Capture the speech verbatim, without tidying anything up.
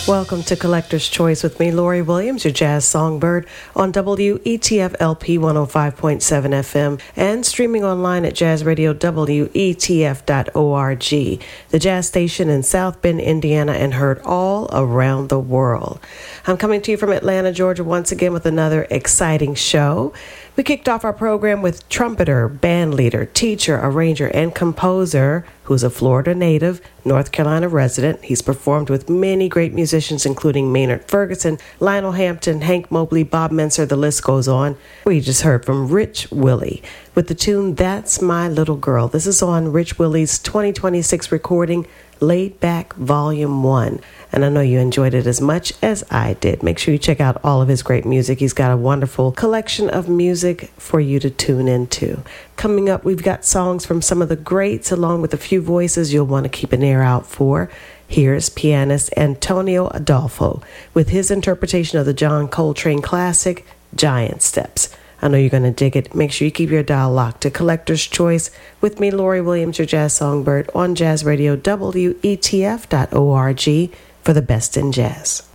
Welcome to Collector's Choice with me, Lori Williams, your jazz songbird on W E T F L P one oh five point seven F M and streaming online at jazz radio W E T F dot org, the jazz station in South Bend, Indiana, and heard all around the world. I'm coming to you from Atlanta, Georgia, once again with another exciting show. We kicked off our program with trumpeter, band leader, teacher, arranger, and composer, who's a Florida native, North Carolina resident. He's performed with many great musicians, including Maynard Ferguson, Lionel Hampton, Hank Mobley, Bob Menser, the list goes on. We just heard from Rich Willie with the tune That's My Little Girl. This is on Rich Willie's twenty twenty-six recording, Laid Back Volume one. And I know you enjoyed it as much as I did. Make sure you check out all of his great music. He's got a wonderful collection of music for you to tune into. Coming up, we've got songs from some of the greats, along with a few voices you'll want to keep an ear out for. Here's pianist Antonio Adolfo with his interpretation of the John Coltrane classic, Giant Steps. I know you're going to dig it. Make sure you keep your dial locked to Collector's Choice with me, Lori Williams, your jazz songbird, on Jazz Radio W E T F dot org for the best in jazz.